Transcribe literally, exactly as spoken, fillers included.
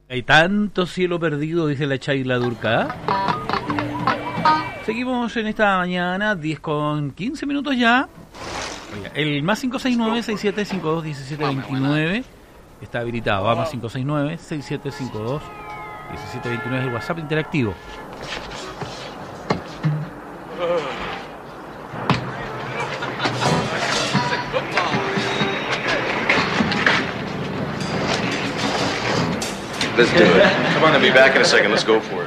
Hay tanto cielo perdido, dice la Chayla Durca. Seguimos en esta mañana, diez con quince minutos ya. Oiga, el más cinco seis nueve, seis siete cinco dos, uno siete dos nueve está habilitado. Va más cinco seis nueve, seis siete cinco dos, uno siete dos nueve es el WhatsApp interactivo. Let's do it. Come on, I'll be back in a second. Let's go for it.